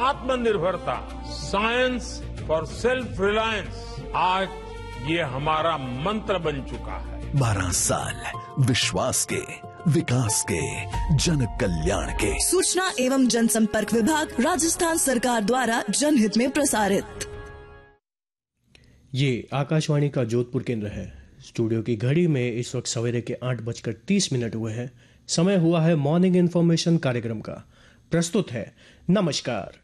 आत्मनिर्भरता, science for self reliance, आज ये हमारा मंत्र बन चुका है। 12 साल विश्वास के, विकास के, जन कल्याण के। सूचना एवं जनसंपर्क विभाग, राजस्थान सरकार द्वारा जनहित में प्रसारित। ये आकाशवाणी का जोधपुर केंद्र है। स्टूडियो की घड़ी में इस वक्त सवेरे के 8:30 हुए हैं। समय हुआ है मॉर्निंग इन्फॉर्मेशन कार्यक्रम का। प्रस्तुत है नमस्कार।